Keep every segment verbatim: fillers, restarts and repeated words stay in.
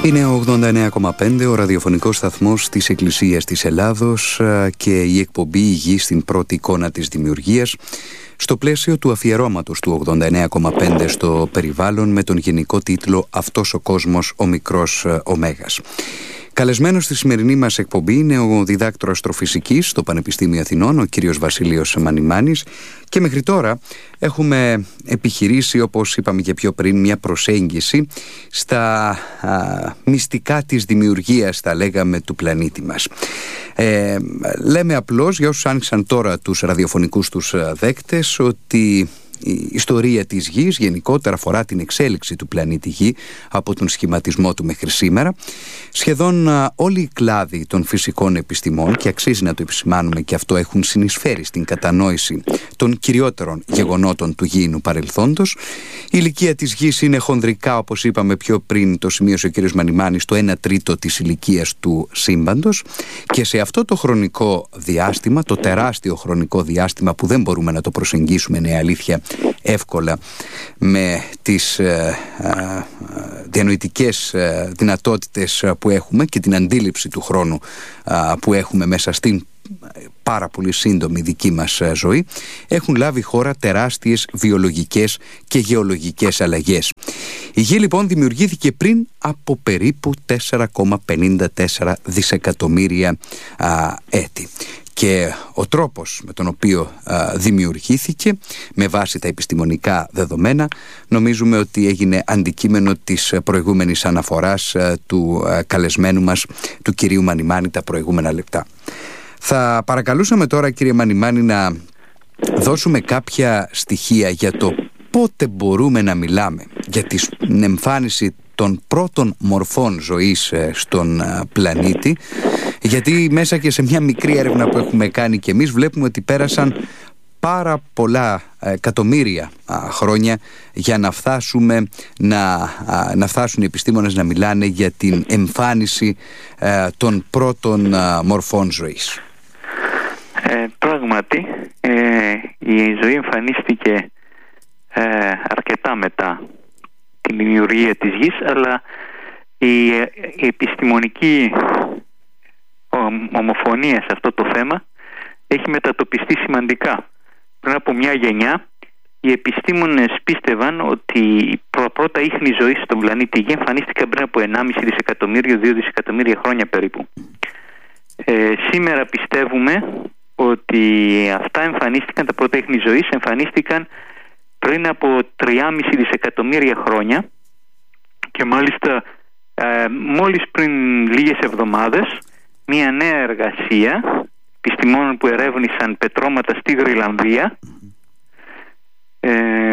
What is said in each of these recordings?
Είναι ο ογδόντα εννέα κόμμα πέντε, ο ραδιοφωνικός σταθμός της Εκκλησίας της Ελλάδος και η εκπομπή «Η Γη στην πρώτη εικόνα της δημιουργίας», στο πλαίσιο του αφιερώματος του ογδόντα εννέα κόμμα πέντε στο περιβάλλον με τον γενικό τίτλο «Αυτός ο κόσμος, ο μικρός ωμέγας». Καλεσμένος στη σημερινή μας εκπομπή είναι ο διδάκτορας αστροφυσικής στο Πανεπιστήμιο Αθηνών, ο κύριος Βασίλειος Μανιμάνης, και μέχρι τώρα έχουμε επιχειρήσει, όπως είπαμε και πιο πριν, μια προσέγγιση στα α, μυστικά της δημιουργίας, θα λέγαμε, του πλανήτη μας. Ε, λέμε απλώς, για όσους άνοιξαν τώρα τους ραδιοφωνικούς τους δέκτες, ότι η ιστορία της Γης γενικότερα αφορά την εξέλιξη του πλανήτη Γη από τον σχηματισμό του μέχρι σήμερα. Σχεδόν όλοι οι κλάδοι των φυσικών επιστημών, και αξίζει να το επισημάνουμε και αυτό, έχουν συνεισφέρει στην κατανόηση των κυριότερων γεγονότων του γήινου παρελθόντος. Η ηλικία της Γης είναι χονδρικά, όπως είπαμε πιο πριν, το σημείωσε ο κ. Μανιμάνης, το ένα τρίτο της ηλικίας του σύμπαντος, και σε αυτό το χρονικό διάστημα, το τεράστιο χρονικό διάστημα που δεν μπορούμε να το προσεγγίσουμε, είναι αλήθεια, εύκολα με τις ε, ε, διανοητικές ε, δυνατότητες που έχουμε και την αντίληψη του χρόνου ε, που έχουμε μέσα στην πάρα πολύ σύντομη δική μας ζωή, έχουν λάβει χώρα τεράστιες βιολογικές και γεωλογικές αλλαγές. Η Γη λοιπόν δημιουργήθηκε πριν από περίπου τέσσερα κόμμα πενήντα τέσσερα δισεκατομμύρια α, έτη. Και ο τρόπος με τον οποίο α, δημιουργήθηκε, με βάση τα επιστημονικά δεδομένα, νομίζουμε ότι έγινε αντικείμενο της προηγούμενης αναφοράς α, του α, καλεσμένου μας, του κυρίου Μανιμάνη, τα προηγούμενα λεπτά. Θα παρακαλούσαμε τώρα, κύριε Μανιμάνη, να δώσουμε κάποια στοιχεία για το πότε μπορούμε να μιλάμε για την εμφάνιση των πρώτων μορφών ζωής στον πλανήτη, γιατί μέσα και σε μια μικρή έρευνα που έχουμε κάνει και εμείς βλέπουμε ότι πέρασαν πάρα πολλά εκατομμύρια χρόνια για να φτάσουμε να, να φτάσουν οι επιστήμονες να μιλάνε για την εμφάνιση των πρώτων μορφών ζωής. Ε, πράγματι ε, η ζωή εμφανίστηκε ε, αρκετά μετά την δημιουργία της Γης, αλλά η, η επιστημονική ομοφωνία σε αυτό το θέμα έχει μετατοπιστεί σημαντικά. Πριν από μια γενιά οι επιστήμονες πίστευαν ότι πρώτα ίχνη ζωής στον πλανήτη Γη εμφανίστηκαν πριν από ενάμιση δισεκατομμύριο, δύο δισεκατομμύρια χρόνια περίπου. Ε, σήμερα πιστεύουμε ότι αυτά εμφανίστηκαν, τα πρώτα ίχνη ζωής εμφανίστηκαν πριν από τρία κόμμα πέντε δισεκατομμύρια χρόνια, και μάλιστα ε, μόλις πριν λίγες εβδομάδες μια νέα εργασία επιστημόνων που ερεύνησαν πετρώματα στη Γροιλανδία ε,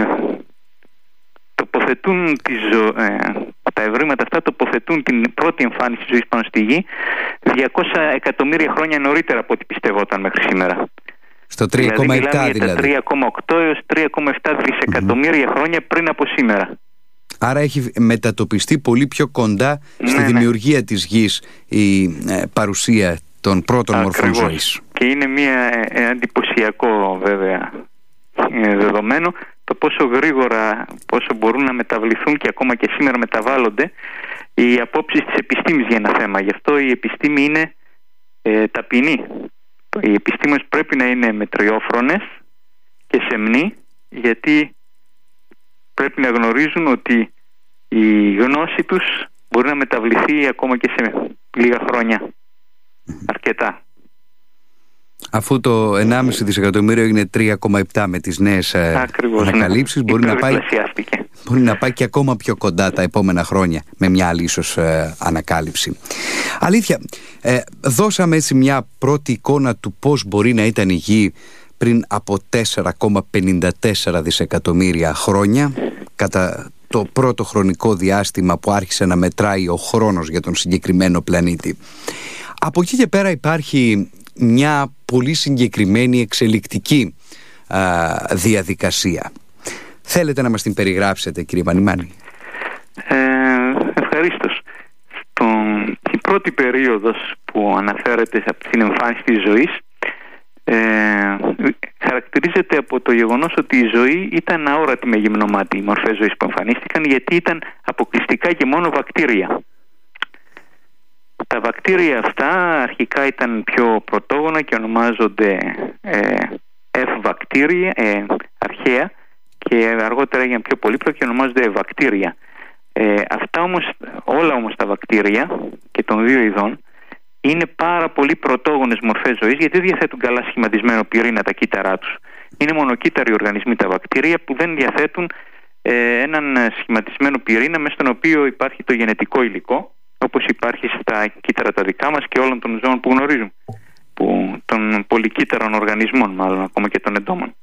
τοποθετούν τη ζω... ε, τα ευρήματα αυτά τοποθετούν την πρώτη εμφάνιση ζωής πάνω στη Γη διακόσια εκατομμύρια χρόνια νωρίτερα από ό,τι πιστευόταν μέχρι σήμερα. Στο τρία κόμμα επτά δηλαδή. δηλαδή. τρία κόμμα οκτώ έως τρία κόμμα επτά δισεκατομμύρια mm-hmm. χρόνια πριν από σήμερα. Άρα έχει μετατοπιστεί πολύ πιο κοντά στη ναι, δημιουργία ναι. της Γης η ε, παρουσία των πρώτων μορφών ζωής. Και είναι μια ε, εντυπωσιακό βέβαια ε, δεδομένο το πόσο γρήγορα, πόσο μπορούν να μεταβληθούν και ακόμα και σήμερα μεταβάλλονται οι απόψεις της επιστήμης για ένα θέμα. Γι' αυτό η επιστήμη είναι ε, ταπεινή. Οι επιστήμες πρέπει να είναι μετριόφρονες και σεμνοί, γιατί πρέπει να γνωρίζουν ότι η γνώση τους μπορεί να μεταβληθεί ακόμα και σε λίγα χρόνια. Αρκετά. Αφού το ενάμιση δισεκατομμύριο έγινε τρία κόμμα επτά με τις νέες Ακριβώς, ανακαλύψεις, ναι. μπορεί, να πάει, μπορεί να πάει και ακόμα πιο κοντά τα επόμενα χρόνια με μια άλλη ίσως ε, ανακάλυψη. Αλήθεια, ε, δώσαμε έτσι μια πρώτη εικόνα του πώς μπορεί να ήταν η Γη πριν από τέσσερα κόμμα πενήντα τέσσερα δισεκατομμύρια χρόνια, κατά το πρώτο χρονικό διάστημα που άρχισε να μετράει ο χρόνος για τον συγκεκριμένο πλανήτη. Από εκεί και πέρα υπάρχει μια πολύ συγκεκριμένη εξελικτική α, διαδικασία. Θέλετε να μας την περιγράψετε, κύριε Μανιμάνη? Ε, ευχαρίστως. Στον, η πρώτη περίοδος που αναφέρεται από την εμφάνιση της ζωής ε, χαρακτηρίζεται από το γεγονός ότι η ζωή ήταν αόρατη με γυμνομάτι, οι μορφές ζωής που εμφανίστηκαν, γιατί ήταν αποκλειστικά και μόνο βακτήρια. Τα βακτήρια αυτά αρχικά ήταν πιο πρωτόγωνα και ονομάζονται ε, F βακτήρια, ε, αρχαία, και αργότερα έγιναν πιο πολύπλοκοι και ονομάζονται βακτήρια. Ε, αυτά όμως, όλα όμως τα βακτήρια και των δύο ειδών είναι πάρα πολύ πρωτόγονες μορφές ζωής, γιατί δεν διαθέτουν καλά σχηματισμένο πυρήνα τα κύτταρά τους. Είναι μονοκύτταροι οργανισμοί τα βακτήρια που δεν διαθέτουν ε, έναν σχηματισμένο πυρήνα μέσα στον οποίο υπάρχει το γενετικό υλικό, όπως υπάρχει στα κύτταρα τα δικά μας και όλων των ζώων που γνωρίζουμε, που, των πολυκύτταρων οργανισμών μάλλον, ακόμα και των εντόμων.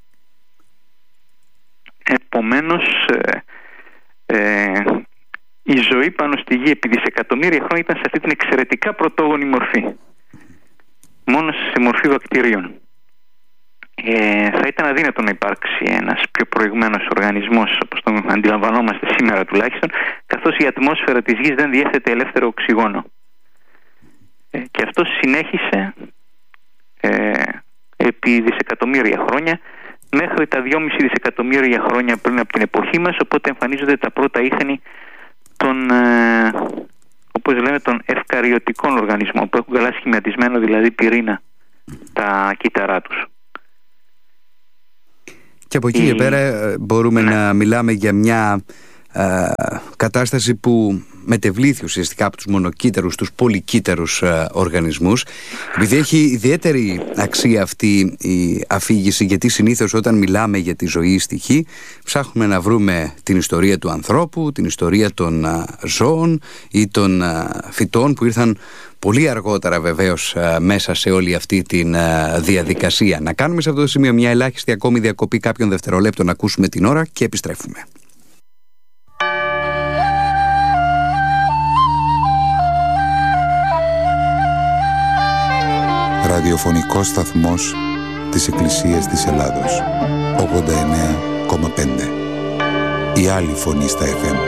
Επομένως ε, ε, η ζωή πάνω στη γη επί δισεκατομμύρια χρόνια ήταν σε αυτή την εξαιρετικά πρωτόγονη μορφή, μόνο σε μορφή βακτηρίων. Ε, θα ήταν αδύνατο να υπάρξει ένας πιο προηγμένος οργανισμός, όπως τον αντιλαμβανόμαστε σήμερα τουλάχιστον, καθώς η ατμόσφαιρα της γης δεν διέθετε ελεύθερο οξυγόνο. Ε, και αυτό συνέχισε ε, επί δισεκατομμύρια χρόνια, μέχρι τα δυόμισι δισεκατομμύρια χρόνια πριν από την εποχή μας, οπότε εμφανίζονται τα πρώτα ίχνη των, ε, όπως λέμε, των ευκαριωτικών οργανισμών, που έχουν καλά σχηματισμένο δηλαδή πυρήνα τα κύτταρά τους. Και από εκεί και πέρα μπορούμε ναι. να μιλάμε για μια ε, κατάσταση που μετεβλήθη ουσιαστικά από τους μονοκύτταρους, τους πολυκύτταρους ε, οργανισμούς. Επειδή έχει ιδιαίτερη αξία αυτή η αφήγηση, γιατί συνήθως όταν μιλάμε για τη ζωή στη γη ψάχνουμε να βρούμε την ιστορία του ανθρώπου, την ιστορία των ε, ζώων ή των ε, φυτών που ήρθαν πολύ αργότερα βεβαίως μέσα σε όλη αυτή τη διαδικασία. Να κάνουμε σε αυτό το σημείο μια ελάχιστη ακόμη διακοπή κάποιων δευτερολέπτων, να ακούσουμε την ώρα και επιστρέφουμε. Ραδιοφωνικός σταθμός της Εκκλησίας της Ελλάδος, ογδόντα εννέα κόμμα πέντε. Η άλλη φωνή στα εφ εμ.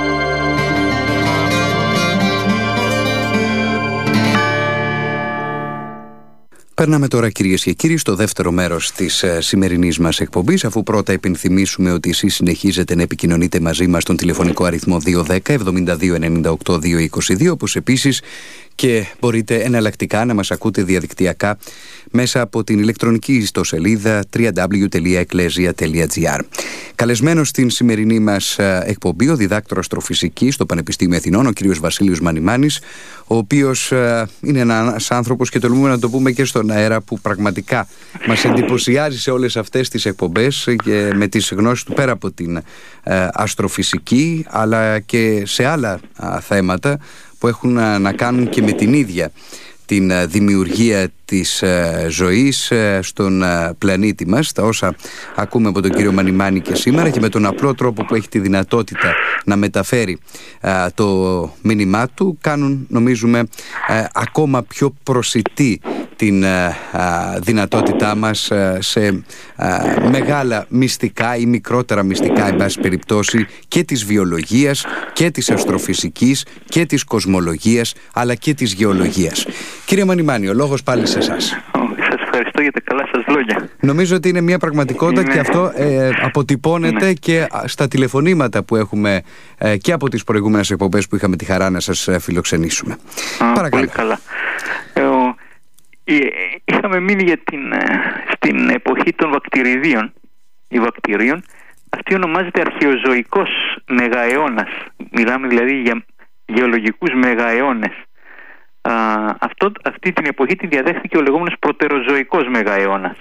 Περνάμε τώρα, κυρίες και κύριοι, στο δεύτερο μέρος της ε, σημερινής μας εκπομπής, αφού πρώτα επενθυμίσουμε ότι εσείς συνεχίζετε να επικοινωνείτε μαζί μας στον τηλεφωνικό αριθμό δύο ένα μηδέν εβδομήντα δύο ενενήντα οκτώ διακόσια είκοσι δύο, όπως επίσης και μπορείτε εναλλακτικά να μας ακούτε διαδικτυακά μέσα από την ηλεκτρονική ιστοσελίδα double-u double-u double-u τελεία ecclesia τελεία gr. Καλεσμένος στην σημερινή μας εκπομπή ο διδάκτορας αστροφυσικής στο Πανεπιστήμιο Αθηνών, ο κύριος Βασίλειος Μανιμάνης, ο οποίος είναι ένας άνθρωπος, και τολμούμε να το πούμε και στον αέρα, που πραγματικά μας εντυπωσιάζει σε όλες αυτές τις εκπομπές και με τις γνώσεις του πέρα από την αστροφυσική, αλλά και σε άλλα θέματα που έχουν να κάνουν και με την ίδια την δημιουργία της ζωής στον πλανήτη μας. Τα όσα ακούμε από τον κύριο Μανιμάνη και σήμερα, και με τον απλό τρόπο που έχει τη δυνατότητα να μεταφέρει το μήνυμά του, κάνουν, νομίζουμε, ακόμα πιο προσιτή την δυνατότητά μας σε μεγάλα μυστικά ή μικρότερα μυστικά, εν πάση περιπτώσει, και της βιολογίας και της αστροφυσικής και της κοσμολογίας, αλλά και της γεωλογίας. Κύριε Μανιμάνη, ο λόγος πάλι σε εσάς. Σας ευχαριστώ για τα καλά σας λόγια. Νομίζω ότι είναι μια πραγματικότητα είναι... και αυτό ε, αποτυπώνεται ναι. και στα τηλεφωνήματα που έχουμε ε, και από τις προηγούμενες εκπομπές που είχαμε τη χαρά να σας φιλοξενήσουμε. Α, Παρακαλώ. Πολύ καλά. Ε, ο... Είχαμε μείνει για την, στην εποχή των βακτηριδίων ή βακτηρίων. Αυτή ονομάζεται αρχαιοζωικός μεγααιώνας. Μιλάμε δηλαδή για γεωλογικούς μεγααιώνες. Α, αυτό, αυτή την εποχή τη διαδέχθηκε ο λεγόμενος προτεροζωικός μεγααιώνας.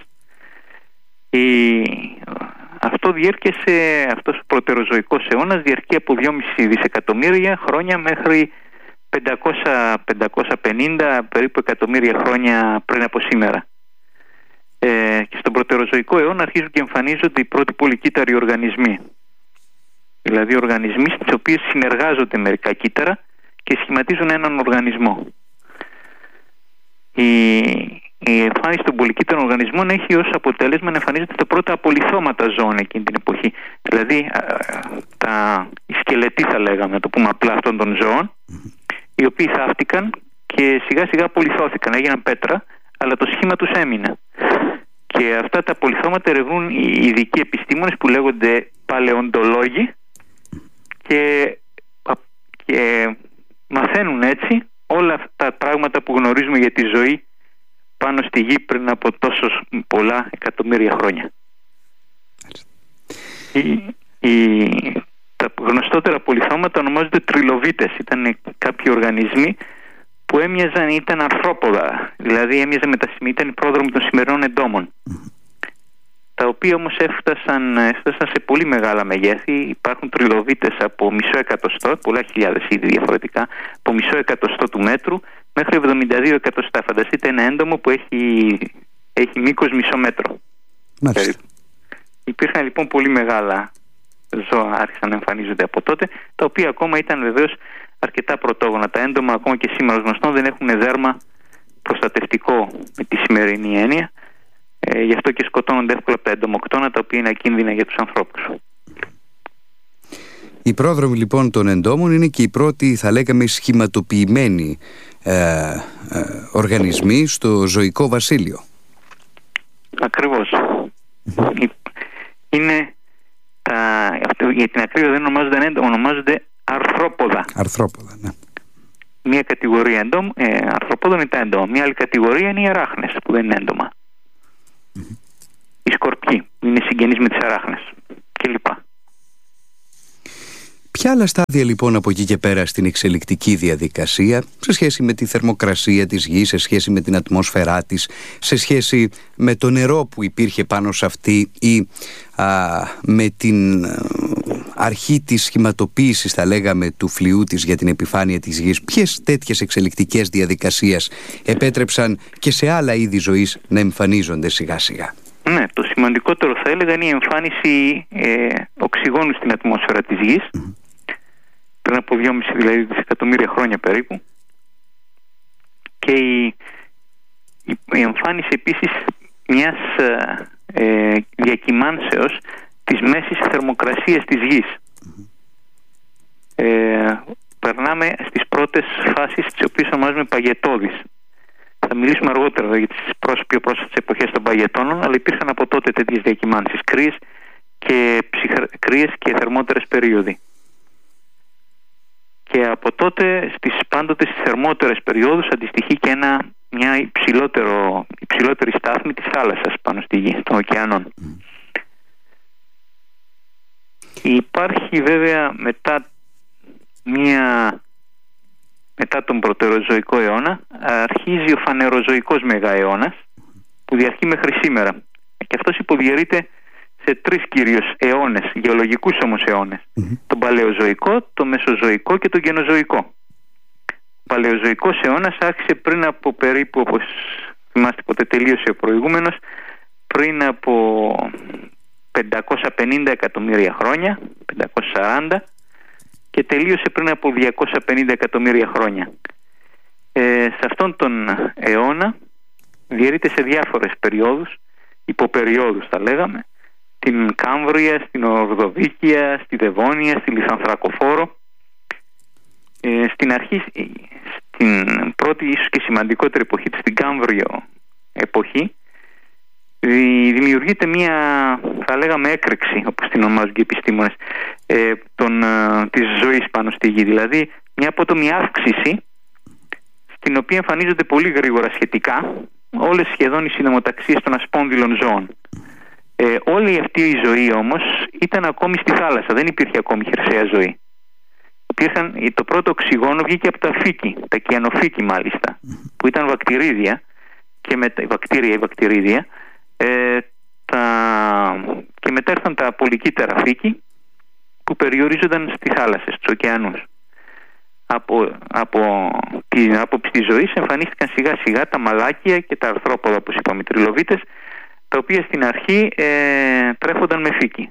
Η, αυτό διέρχεσε, αυτός ο προτεροζωικός αιώνας διαρκεί από δυόμισι δισεκατομμύρια χρόνια μέχρι πεντακόσια με πεντακόσια πενήντα περίπου εκατομμύρια χρόνια πριν από σήμερα. Ε, και στον προτεροζωικό αιώνα αρχίζουν και εμφανίζονται οι πρώτοι πολυκύτταροι οργανισμοί. Δηλαδή οργανισμοί στις οποίες συνεργάζονται μερικά κύτταρα και σχηματίζουν έναν οργανισμό. Η, η εμφάνιση των πολυκύτταρων οργανισμών έχει ως αποτέλεσμα να εμφανίζονται τα πρώτα απολιθώματα ζώων εκείνη την εποχή. Δηλαδή τα, οι σκελετοί, θα λέγαμε, το πούμε απλά, αυτών των ζώων, οι οποίοι θαύτηκαν και σιγά σιγά απολιθώθηκαν, έγιναν πέτρα, αλλά το σχήμα τους έμεινε. Και αυτά τα απολιθώματα ερευνούν οι ειδικοί επιστήμονες που λέγονται παλαιοντολόγοι και, και μαθαίνουν έτσι όλα αυτά τα πράγματα γνωρίζουμε για τη ζωή πάνω στη γη πριν από τόσο πολλά εκατομμύρια χρόνια. Η, η, τα γνωστότερα πολυθώματα ονομάζονται τριλοβίτες. Ήταν κάποιοι οργανισμοί που έμοιαζαν, ήταν αρθρόποδα, δηλαδή έμοιαζαν με τα σημεία, ήταν οι πρόδρομοι των σημερινών εντόμων, τα οποία όμως έφτασαν, έφτασαν σε πολύ μεγάλα μεγέθη. Υπάρχουν τριλοβίτες από μισό εκατοστό, πολλά χιλιάδες ήδη διαφορετικά, από μισό εκατοστό του μέτρου μέχρι εβδομήντα δύο εκατοστά. Φανταστείτε ένα έντομο που έχει, έχει μήκος μισό μέτρο. Περίπου. Υπήρχαν λοιπόν πολύ μεγάλα ζώα, άρχισαν να εμφανίζονται από τότε, τα οποία ακόμα ήταν βεβαίως αρκετά πρωτόγωνα. Τα έντομα ακόμα και σήμερα γνωστών δεν έχουν δέρμα προστατευτικό με τη σημερινή έννοια. Ε, γι' αυτό και σκοτώνονται εύκολα από τα εντομοκτώνα, τα οποία είναι ακίνδυνα για τους ανθρώπους. Οι πρόδρομοι λοιπόν των εντόμων είναι και οι πρώτοι, θα λέγαμε, σχηματοποιημένοι ε, ε, οργανισμοί στο ζωικό βασίλειο. Ακριβώς. Mm-hmm. Είναι τα, για την ακρίβεια δεν ονομάζονται έντομα, ονομάζονται αρθρόποδα. Αρθρόποδα, ναι. Μία κατηγορία εντόμ, ε, αρθροπόδων είναι τα έντομα. Μία άλλη κατηγορία είναι οι αράχνες, που δεν είναι έντομα. Mm-hmm. Οι σκορπιοί είναι συγγενείς με τις αράχνες κλπ. Ποια άλλα στάδια λοιπόν από εκεί και πέρα στην εξελικτική διαδικασία, σε σχέση με τη θερμοκρασία της γης, σε σχέση με την ατμόσφαιρά της, σε σχέση με το νερό που υπήρχε πάνω σε αυτή ή α, με την α, αρχή της σχηματοποίησης, θα λέγαμε, του φλοιού της για την επιφάνεια της γης, ποιες τέτοιες εξελικτικές διαδικασίες επέτρεψαν και σε άλλα είδη ζωής να εμφανίζονται σιγά σιγά? Ναι, το σημαντικότερο θα έλεγα είναι η εμφάνιση ε, οξυγόνου στην ατμόσφαιρα της γης, mm. πριν από δυόμισι δηλαδή δισεκατομμύρια χρόνια περίπου, και η, η, η εμφάνιση επίσης μιας ε, διακυμάνσεως της μέσης θερμοκρασίας της γης. Mm. Ε, περνάμε στις πρώτες φάσεις, τις οποίες ονομάζουμε παγετώδεις. Θα μιλήσουμε αργότερα για τις πιο πρόσφατες εποχές των παγετώνων, αλλά υπήρχαν από τότε τέτοιες διακυμάνσεις, κρύες και, ψυχα... κρύες και θερμότερες περίοδοι. Και από τότε, στις, πάντοτε στις θερμότερες περιόδους, αντιστοιχεί και ένα, μια υψηλότερο, υψηλότερη στάθμη της θάλασσας πάνω στη γη, των ωκεανών. Mm. Υπάρχει βέβαια μετά μια... Μετά τον πρωτεροζωικό αιώνα αρχίζει ο φανεροζωικός μεγααιώνας, που διαρκεί μέχρι σήμερα. Και αυτός υποδιαιρείται σε τρεις κυρίως αιώνες, γεωλογικούς όμως αιώνες. Mm-hmm. Τον παλαιοζωικό, το μεσοζωικό και τον καινοζωικό. Ο παλαιοζωικός αιώνας άρχισε πριν από περίπου, όπως θυμάστε πότε τελείωσε ο προηγούμενος, πριν από πεντακόσια πενήντα εκατομμύρια χρόνια, πεντακόσια σαράντα, και τελείωσε πριν από διακόσια πενήντα εκατομμύρια χρόνια. Ε, σε αυτόν τον αιώνα διαιρείται σε διάφορες περιόδους, υποπεριόδους θα λέγαμε, την Κάμβρια, στην Ορδοβίκια, στη Δεβόνια, στη Λιθανθρακοφόρο. Ε, στην αρχή, στην πρώτη ίσως και σημαντικότερη εποχή, στην Κάμβριο εποχή, δημιουργείται μια, θα λέγαμε, έκρηξη, όπως την ονομάζουν και οι επιστήμονες, ε, των, ε, της ζωής πάνω στη γη. Δηλαδή μια απότομη αύξηση, στην οποία εμφανίζονται πολύ γρήγορα σχετικά όλες σχεδόν οι συνομοταξίες των ασπόνδυλων ζώων. Ε, όλη αυτή η ζωή όμως ήταν ακόμη στη θάλασσα, δεν υπήρχε ακόμη χερσαία ζωή. Υπήρχαν, το πρώτο οξυγόνο βγήκε από τα φύκη, τα κιανοφύκη μάλιστα, που ήταν βακτηρίδια, και μετα, βακτήρια ή βακτηρίδια, ε, τα, και μετά ήρθαν τα πολυκύτταρα φύκη, που περιορίζονταν στη θάλασσα, στους ωκεανούς. Από, από την άποψη της ζωής εμφανίστηκαν σιγά σιγά τα μαλάκια και τα αρθρόποδα, όπως είπαμε, οι τριλοβίτες, τα οποία στην αρχή ε, τρέφονταν με φύκη,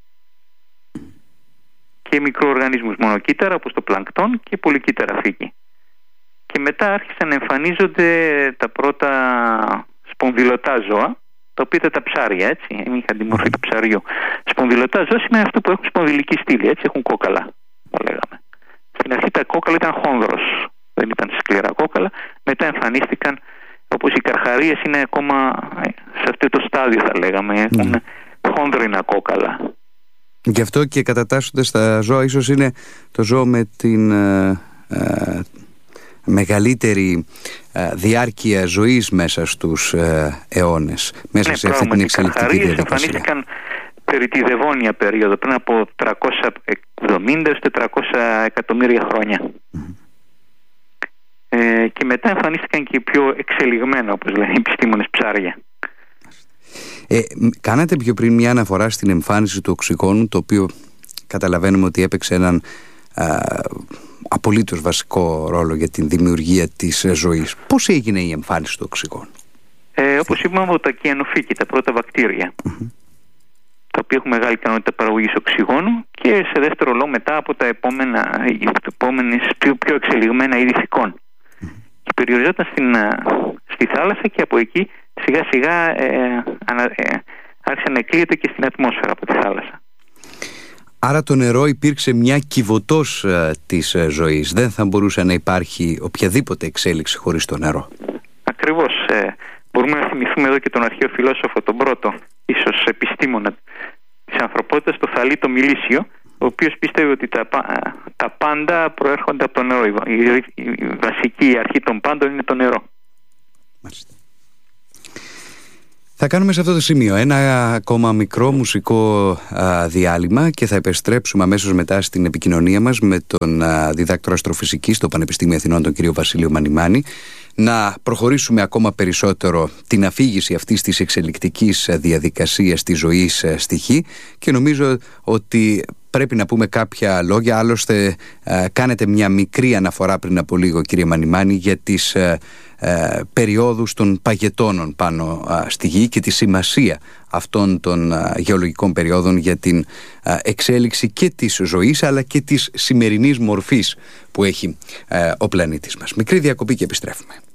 και μικροοργανισμούς μονοκύτταρα όπως το πλανκτόν και πολυκύτταρα φύκη. Και μετά άρχισαν να εμφανίζονται τα πρώτα σπονδυλωτά ζώα, τα οποία ήταν τα ψάρια, έτσι, είχαν τη μορφή του ψαριού. Σπονδυλωτά ζώα σημαίνει αυτό που έχουν σπονδυλική στήλη, έτσι, έχουν κόκαλα, θα λέγαμε. Στην αρχή τα κόκαλα ήταν χόνδρος, δεν ήταν σκληρά κόκαλα. Μετά εμφανίστηκαν, όπως οι καρχαρίες είναι ακόμα σε αυτό το στάδιο, θα λέγαμε, έχουν mm. χόνδρινα κόκαλα. Γι' αυτό και κατατάσσονται στα ζώα, ίσως είναι το ζώο με την ε, ε, μεγαλύτερη διάρκεια ζωής μέσα στους αιώνες, μέσα ναι, σε αυτή την εξελικτική διαδικασία. Εμφανίστηκαν περί τη Δεβόνια περίοδο, πριν από τριακόσια εβδομήντα έως τετρακόσια εκατομμύρια χρόνια. Mm-hmm. Ε, και μετά εμφανίστηκαν και πιο εξελιγμένα, όπως λένε οι επιστήμονες, ψάρια. Ε, κάνατε πιο πριν μια αναφορά στην εμφάνιση του οξυγόνου, το οποίο καταλαβαίνουμε ότι έπαιξε έναν α, απολύτως βασικό ρόλο για την δημιουργία της ζωής. Πώς έγινε η εμφάνιση του οξυγόνου? Ε, όπως είπαμε, από τα κυανοφύκη, τα πρώτα βακτήρια, mm-hmm. τα οποία έχουν μεγάλη ικανότητα παραγωγής οξυγόνου, και σε δεύτερο λόγο μετά από τα επόμενα, επόμενες πιο, πιο εξελιγμένα είδη φυκών. Mm-hmm. Και περιοριζόταν στην, στη θάλασσα, και από εκεί σιγά σιγά ε, ανα, ε, άρχισε να εκλείεται και στην ατμόσφαιρα από τη θάλασσα. Άρα το νερό υπήρξε μια κυβωτός ε, της ε, ζωής. Δεν θα μπορούσε να υπάρχει οποιαδήποτε εξέλιξη χωρίς το νερό. Ακριβώς. Ε, μπορούμε να θυμηθούμε εδώ και τον αρχαίο φιλόσοφο, τον πρώτο ίσως επιστήμονα της ανθρωπότητας, το Θαλή το Μιλήσιο, ο οποίος πίστευε ότι τα, τα πάντα προέρχονται από το νερό. Η, η, η βασική αρχή των πάντων είναι το νερό. Μάλιστα. Θα κάνουμε σε αυτό το σημείο ένα ακόμα μικρό μουσικό α, διάλειμμα και θα επιστρέψουμε αμέσως μετά στην επικοινωνία μας με τον α, διδάκτορα αστροφυσικής στο Πανεπιστήμιο Αθηνών, τον κύριο Βασίλειο Μανιμάνη, να προχωρήσουμε ακόμα περισσότερο την αφήγηση αυτής της εξελικτικής διαδικασίας της ζωής στη Γη, και νομίζω ότι πρέπει να πούμε κάποια λόγια. Άλλωστε ε, κάνετε μια μικρή αναφορά πριν από λίγο, κύριε Μανιμάνη, για τις ε, ε, περιόδους των παγετώνων πάνω ε, στη Γη και τη σημασία αυτών των ε, γεωλογικών περιόδων για την ε, εξέλιξη και της ζωής, αλλά και της σημερινής μορφής που έχει ε, ο πλανήτης μας. Μικρή διακοπή και επιστρέφουμε.